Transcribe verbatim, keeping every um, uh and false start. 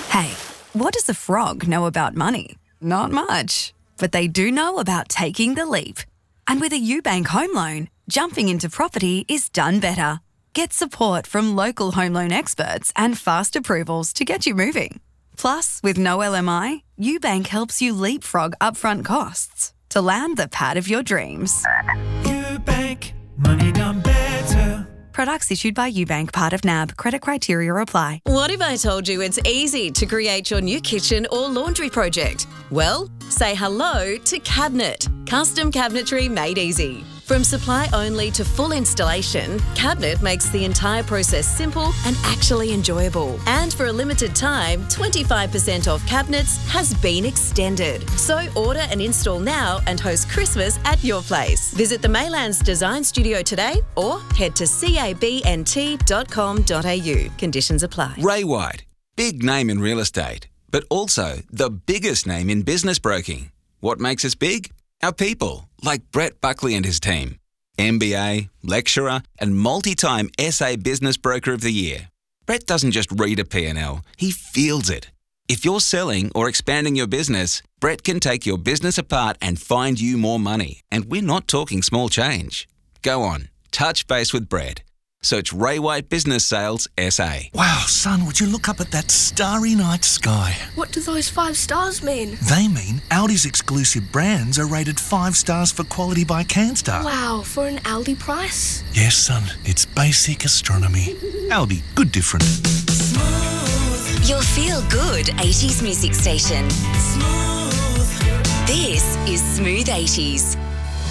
Hey, what does a frog know about money? Not much. But they do know about taking the leap. And with a UBank home loan, jumping into property is done better. Get support from local home loan experts and fast approvals to get you moving. Plus, with no L M I, UBank helps you leapfrog upfront costs to land the pad of your dreams. UBank, money done better. Products issued by UBank, part of N A B. Credit criteria apply. What if I told you it's easy to create your new kitchen or laundry project? Well, say hello to Cabinet. Custom cabinetry made easy. From supply only to full installation, Cabinet makes the entire process simple and actually enjoyable. And for a limited time, twenty-five percent off cabinets has been extended. So order and install now and host Christmas at your place. Visit the Maylands Design Studio today or head to cabnt dot com dot a u. Conditions apply. Ray White, big name in real estate, but also the biggest name in business broking. What makes us big? Our people, like Brett Buckley and his team. M B A, lecturer, and multi-time S A Business Broker of the Year. Brett doesn't just read a P and L, he feels it. If you're selling or expanding your business, Brett can take your business apart and find you more money. And we're not talking small change. Go on, touch base with Brett. Search Ray White Business Sales S A. Wow, son, would you look up at that starry night sky? What do those five stars mean? They mean Audi's exclusive brands are rated five stars for quality by CanStar. Wow, for an Aldi price? Yes, son, it's basic astronomy. Aldi, good different. Your feel-good eighties music station. Smooth. This is Smooth eighties.